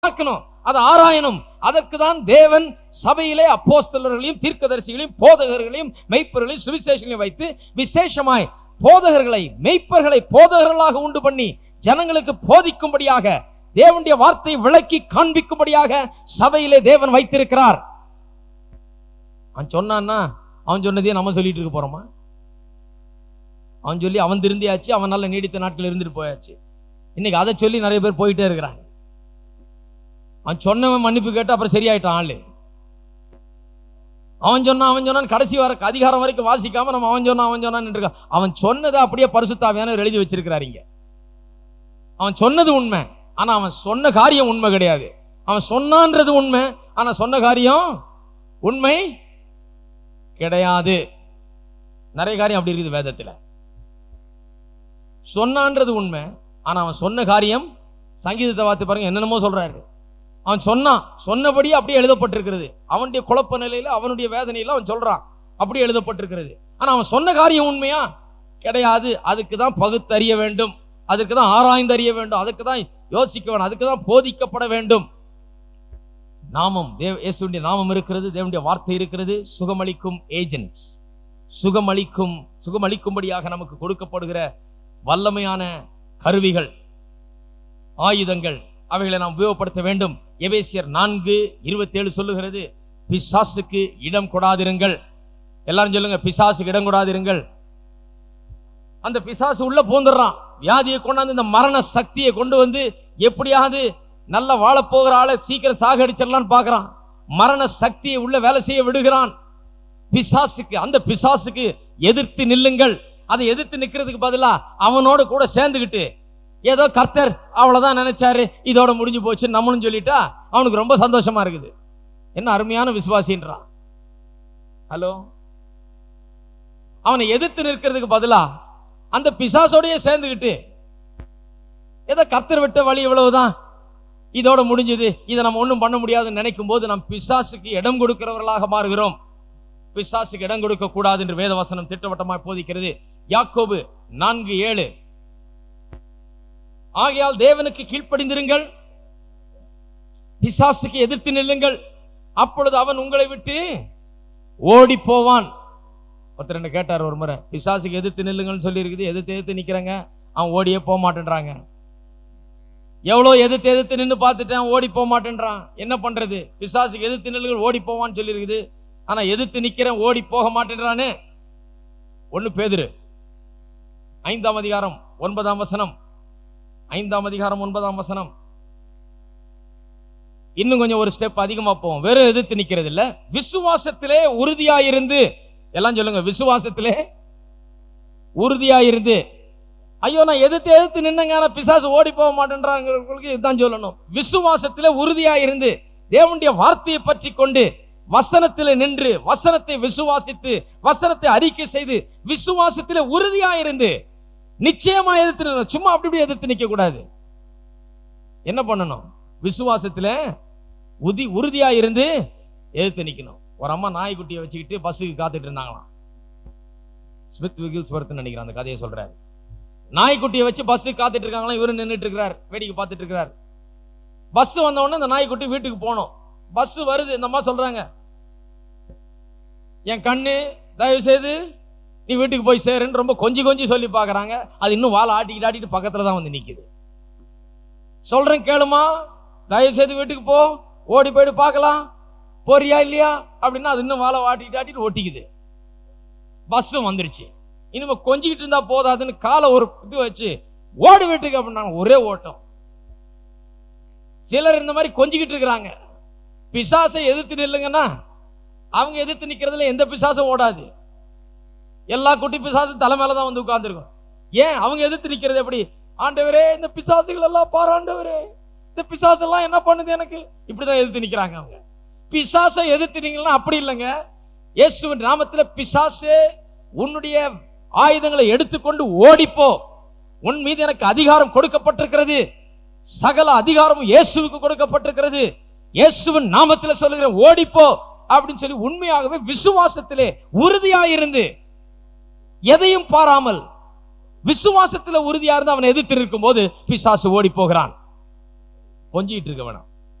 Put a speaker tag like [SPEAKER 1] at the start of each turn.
[SPEAKER 1] பார்க்கணும், அதை ஆராயணும். அதற்கு தான் தேவன் சபையிலே அப்போஸ்தலர்களையும் தீர்க்கதரிசிகளையும் போதகர்களையும் மெய்ப்பர்களையும் சுவிசேஷங்களையும் வைத்து விசேஷமாய் போதகர்களை மெய்ப்பர்களை போதகர்களாக உண்டு பண்ணி ஜனங்களுக்கு போதிக்கும்படியாக தேவனுடைய வார்த்தையை விளக்கி காண்பிக்கும்படியாக சபையிலே தேவன் வைத்திருக்கிறார். அவன் சொன்னான்னா அவன் சொன்னதையே நம்ம சொல்லிட்டு இருக்க போறோமா? அவன் சொல்லி அவன் திருந்தியாச்சு, அவன் நல்ல நீடித்த நாட்கள் இருந்துட்டு போயாச்சு. இன்னைக்கு அதை சொல்லி நிறைய பேர் போயிட்டே இருக்கிறாங்க. அவன் சொன்னவன் மன்னிப்பு கேட்டு அப்புறம் சரியாயிட்டான் ஆளு. அவன் சொன்னான் கடைசி வர அதிகாரம் வரைக்கும் வாசிக்காம நம்ம அவன் சொன்னான். அவன் சொன்னதை அப்படியே பரிசுத்த ஆவியானவர் எழுதி வச்சிருக்கிறார். இங்க அவன் சொன்னது உண்மை, ஆனா அவன் சொன்ன காரியம் உண்மை கிடையாது. அவன் சொன்னான்றது உண்மை, ஆனா சொன்ன காரியம் உண்மை கிடையாது. நிறைய காரியம் அப்படி இருக்குது வேதத்தில். சொன்னான்றது உண்மை, ஆனா அவன் சொன்ன காரியம், சங்கீதத்தை பார்த்து பாருங்க என்னென்னமோ சொல்றாரு. அவன் சொன்னபடி அப்படியே எழுதப்பட்டிருக்கிறது. அவனுடைய குழப்ப நிலையில அவனுடைய வேதனையில அவன் சொல்றான், அப்படியே எழுதப்பட்டிருக்கிறது. ஆனா அவன் சொன்ன காரியம் உண்மையா கிடையாது. அதுக்கு தான் பகுத்தறிய வேண்டும், அதுக்கு தான் ஆராய்ந்து அறிய வேண்டும், அதுக்கு தான் யோசிக்க வேண்டும், அதுக்கு தான் போதிக்கப்பட வேண்டும். நாமம் இயேசுவின் நாமம் இருக்கிறது, தேவனுடைய வார்த்தை இருக்கிறது. சுகமளிக்கும் ஏஜென்ட்ஸ், சுகமளிக்கும்படியாக நமக்கு கொடுக்கப்படுகிற வல்லமையான கருவிகள், ஆயுதங்கள், அவைகளை நாம் உபயோகப்படுத்த வேண்டும். எபேசியர் 4:27 சொல்லுகிறது, பிசாசுக்கு இடம் கொடாதிருங்கள். எல்லாரும் சொல்லுங்க, பிசாசுக்கு இடம் கொடாதிருங்கள். அந்த பிசாசு உள்ள பூந்துடுறான், வியாதியை கொண்டாந்து இந்த மரண சக்தியை கொண்டு வந்து எப்படியாவது நல்லா வாழப்போகிற ஆளை சீக்கிரம் சாகடிச்சிடலான்னு பார்க்கிறான். மரண சக்தியை உள்ள வேலை செய்ய விடுகிறான் பிசாசுக்கு. அந்த பிசாசுக்கு எதிர்த்து நில்லுங்கள். அதை எதிர்த்து நிற்கிறதுக்கு பதிலா அவனோட கூட சேர்ந்துக்கிட்டு ஏதோ கர்த்தர் அவ்வளவுதான் நினைச்சாரு, இதோட முடிஞ்சு போச்சு நம்மளும் சொல்லிட்டா அவனுக்கு ரொம்ப சந்தோஷமா இருக்குது. என்ன அருமையான விசுவாசின்றான். ஹலோ, அவனை எதிர்த்து நிற்கிறதுக்கு பதிலா அந்த பிசாசோடய சேர்ந்துக்கிட்டு ஏதோ கர்த்தர் விட்ட வழி இவ்வளவுதான், இதோட முடிஞ்சது, இதை நம்ம ஒன்றும் பண்ண முடியாதுன்னு நினைக்கும் போது நாம் பிசாசுக்கு இடம் கொடுக்கிறவர்களாக மாறுகிறோம். பிசாசுக்கு இடம் கொடுக்க கூடாது என்று வேதவசனம் திட்டவட்டமாக போதிக்கிறது. யாக்கோபு 4:7, ஆகையால் தேவனுக்கு கீழ்ப்படிந்திருங்கள், பிசாசுக்கு எதிர்த்து நில்லுங்கள், அப்பொழுது அவன் உங்களை விட்டு ஓடி போவான். ஒருத்தர் என்ன கேட்டார் ஒரு முறை, பிசாசுக்கு எதிர்த்து நில்லுங்கள்னு சொல்லி இருக்குது, எதிர்த்து நிக்கிறாங்க, அவன் ஓடியே போக மாட்டேன்றாங்க. எவ்வளோ எதிர்த்து நின்று பார்த்துட்டேன், ஓடி போக மாட்டேன்றான். என்ன பண்றது? பிசாசுக்கு எதிர்த்து நில்லுங்கள் ஓடி போவான்னு சொல்லி இருக்குது, ஆனா எதிர்த்து நிக்கிறேன் ஓடி போக மாட்டேன்றானே. 1 பேதுரு 5ஆம் அதிகாரம் 9ஆம் வசனம், 5ஆம் அதிகாரம் 9ஆம் வசனம். இன்னும் கொஞ்சம் ஒரு ஸ்டெப் அதிகமா போவோம். வெறும் எதிர்த்து நிக்கிறது இல்ல, விசுவாசத்திலே உறுதியாயிருந்து. எல்லாம் சொல்லுங்க, விசுவாசத்திலே உறுதியாயிருந்து. ஐயோ, நான் எதிர்த்து நின்னுங்க, பிசாசு ஓடி போக மாட்டேன்றாங்களுக்கு இதுதான் சொல்லணும். விசுவாசத்திலே உறுதியாயிருந்து தேவனுடைய வார்த்தையை பற்றி கொண்டு வசனத்திலே நின்று வசனத்தை விசுவாசித்து வசனத்தை அறிக்கை செய்து விசுவாசத்திலே உறுதியாயிருந்து நிச்சயமா எதிர்த்து நிற்கணும். சும்மா அப்படி எதிர்த்து நிற்க கூடாது. என்ன பண்ணணும்? விசுவாசத்துல உறுதியா இருந்து எதிர்த்து நிக்கணும். ஒரு அம்மா நாய்க்குட்டியை வச்சுக்கிட்டு பஸ்ஸுக்கு காத்துட்டு இருந்தாங்களாம். ஸ்மித் விகில்ஸ்வர்த் நினைக்கிறேன் அந்த கதையை சொல்றாரு. நாய்க்குட்டியை வச்சு பஸ்ஸுக்கு காத்துட்டு இருக்காங்களாம். இவரு நின்றுட்டு இருக்கிறார், வேடிக்கை பார்த்துட்டு இருக்கிறார். பஸ் வந்த உடனே இந்த நாய்க்குட்டி வீட்டுக்கு போனோம். பஸ் வருது, இந்த அம்மா சொல்றாங்க, என் கண்ணு தயவு செய்து நீ வீட்டுக்கு போய் சேருன்னு ரொம்ப கொஞ்சி சொல்லி பாக்குறாங்க. அது இன்னும் வாழை ஆட்டிட்டு பக்கத்துல தான் வந்து நிக்குது. சொல்றேன் கேளுமா, தயவு செய்து வீட்டுக்கு போ, ஓடி போயிட்டு பார்க்கலாம், போறியா இல்லையா அப்படின்னா அது இன்னும் வாழை ஆட்டிட்டு ஒட்டிக்குது. பஸ்ஸும் வந்துருச்சு. இனிமே கொஞ்சிக்கிட்டு இருந்தா போதாதுன்னு காலை ஒரு இது வச்சு ஓடு வீட்டுக்கு அப்படின்னா ஒரே ஓட்டம். சிலர் இந்த மாதிரி கொஞ்சிக்கிட்டு இருக்கிறாங்க. பிசாசை எதிர்த்து நில்லுங்கன்னா அவங்க எதிர்த்து நிக்கிறதுல எந்த பிசாசும் ஓடாது. எல்லா குட்டி பிசாசும் தலை மேலதான் வந்து உட்கார்ந்துருக்கும். ஏன்? அவங்க எதிர்த்து நிக்கிறது எப்படி? ஆண்டவரே, இந்த பிசாசுகள் எல்லாம் பாரு, ஆண்டவரே இந்த பிசாசு எல்லாம் என்ன பண்ணுது எனக்கு, இப்படிதான் எதிர்த்து நிக்கிறாங்க அவங்க. பிசாசை எதிர்த்துனீங்கன்னா அப்படி இல்லைங்க. இயேசுவின் நாமத்தில் பிசாசே, உன்னுடைய ஆயுதங்களை எடுத்துக்கொண்டு ஓடிப்போ, உன் மீது எனக்கு அதிகாரம் கொடுக்கப்பட்டிருக்கிறது, சகல அதிகாரமும் இயேசுவுக்கு கொடுக்கப்பட்டிருக்கிறது, இயேசுவின் நாமத்தில் சொல்லுகிறேன் ஓடிப்போ அப்படின்னு சொல்லி உண்மையாகவே விசுவாசத்திலே உறுதியாயிருந்து எதையும் பாராமல் விசுவாசத்தில் உறுதியா இருந்து அவனை எதிர்த்து இருக்கும் போது பிசாசு ஓடி போகிறான். கொஞ்சிட்டு இருக்க வேணாம்.